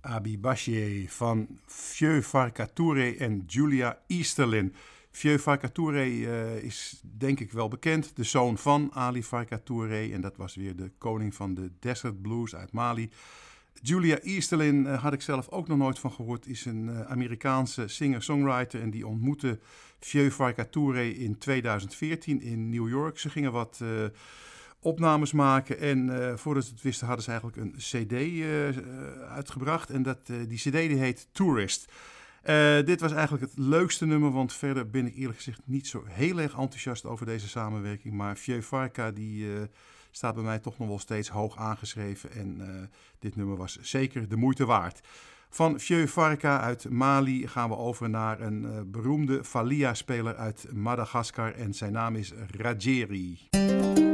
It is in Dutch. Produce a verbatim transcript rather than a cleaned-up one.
Abibache van Vieux Farka Touré en Julia Easterlin. Vieux Farka Touré uh, is denk ik wel bekend, de zoon van Ali Farka Touré. En dat was weer de koning van de Desert Blues uit Mali. Julia Easterlin uh, had ik zelf ook nog nooit van gehoord. Is een uh, Amerikaanse singer-songwriter en die ontmoette Vieux Farka Touré in tweeduizend veertien in New York. Ze gingen wat uh, opnames maken en uh, voordat ze het wisten hadden ze eigenlijk een cd uh, uitgebracht. En dat, uh, die cd die heet Tourist. Uh, dit was eigenlijk het leukste nummer, want verder ben ik eerlijk gezegd niet zo heel erg enthousiast over deze samenwerking. Maar Vieux Farka die uh, staat bij mij toch nog wel steeds hoog aangeschreven en uh, dit nummer was zeker de moeite waard. Van Vieux Farka uit Mali gaan we over naar een uh, beroemde Falia-speler uit Madagaskar en zijn naam is Rajeri.